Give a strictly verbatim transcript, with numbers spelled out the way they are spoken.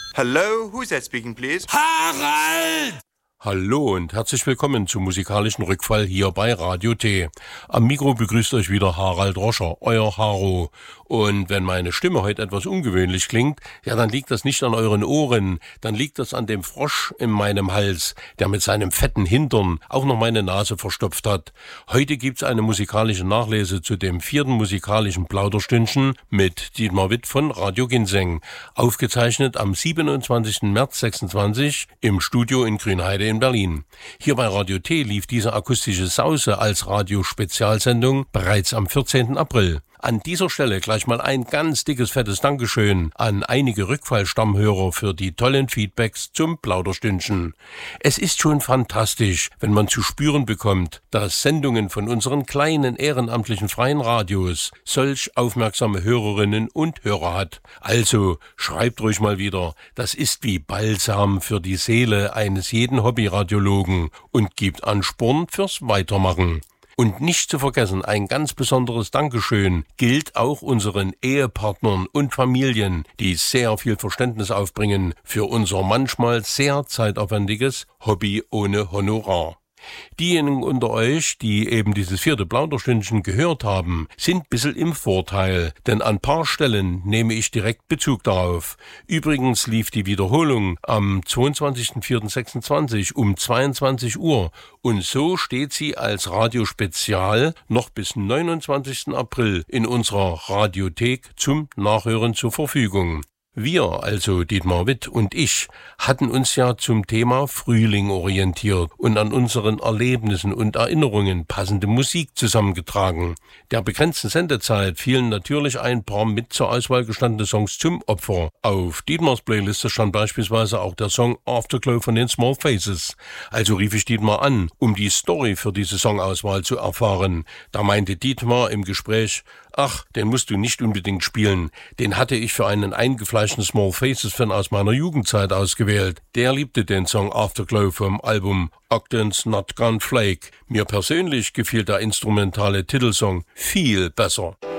Hello, who's that speaking, please? Harald! Hallo und herzlich willkommen zum musikalischen Rückfall hier bei Radio T. Am Mikro begrüßt euch wieder Harald Roscher, euer Haro. Und wenn meine Stimme heute etwas ungewöhnlich klingt, ja, dann liegt das nicht an euren Ohren, dann liegt das an dem Frosch in meinem Hals, der mit seinem fetten Hintern auch noch meine Nase verstopft hat. Heute gibt's eine musikalische Nachlese zu dem vierten musikalischen Plauderstündchen mit Dietmar Witt von Radio Ginseng, aufgezeichnet am siebenundzwanzigsten März sechsundzwanzig im Studio in Grünheide in Berlin. Hier bei Radio T lief diese akustische Sause als Radiospezialsendung bereits am vierzehnten April. An dieser Stelle gleich mal ein ganz dickes, fettes Dankeschön an einige Rückfallstammhörer für die tollen Feedbacks zum Plauderstündchen. Es ist schon fantastisch, wenn man zu spüren bekommt, dass Sendungen von unseren kleinen ehrenamtlichen freien Radios solch aufmerksame Hörerinnen und Hörer hat. Also schreibt ruhig mal wieder, das ist wie Balsam für die Seele eines jeden Hobbyradiologen und gibt Ansporn fürs Weitermachen. Und nicht zu vergessen, ein ganz besonderes Dankeschön gilt auch unseren Ehepartnern und Familien, die sehr viel Verständnis aufbringen für unser manchmal sehr zeitaufwendiges Hobby ohne Honorar. Diejenigen unter euch, die eben dieses vierte Plauderstündchen gehört haben, sind ein bisschen im Vorteil, denn an ein paar Stellen nehme ich direkt Bezug darauf. Übrigens lief die Wiederholung am zweiundzwanzigsten vierten sechsundzwanzig um zweiundzwanzig Uhr und so steht sie als Radiospezial noch bis neunundzwanzigsten April in unserer Radiothek zum Nachhören zur Verfügung. Wir, also Dietmar Witt und ich, hatten uns ja zum Thema Frühling orientiert und an unseren Erlebnissen und Erinnerungen passende Musik zusammengetragen. Der begrenzten Sendezeit fielen natürlich ein paar mit zur Auswahl gestandene Songs zum Opfer. Auf Dietmars Playliste stand beispielsweise auch der Song Afterglow von den Small Faces. Also rief ich Dietmar an, um die Story für diese Songauswahl zu erfahren. Da meinte Dietmar im Gespräch, ach, den musst du nicht unbedingt spielen. Den hatte ich für einen eingefleischten Small Faces-Fan aus meiner Jugendzeit ausgewählt. Der liebte den Song Afterglow vom Album Ogden's Not Gone Flake. Mir persönlich gefiel der instrumentale Titelsong viel besser.